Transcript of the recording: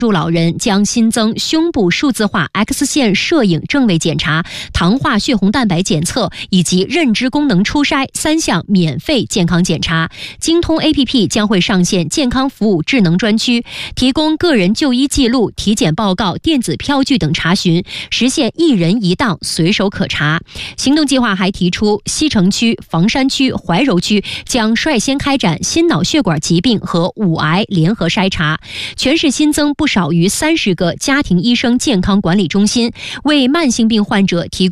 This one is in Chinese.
助老人将新增胸部数字化 X 线摄影正位检查、糖化血红蛋白检测以及认知功能初筛3项免费健康检查。京通 APP 将会上线健康服务智能专区，提供个人就医记录、体检报告、电子票据等查询，实现一人一档，随手可查。行动计划还提出，西城区、房山区、怀柔区将率先开展心脑血管疾病和五癌联合筛查，全市新增不少于30个家庭医生健康管理中心，为慢性病患者提供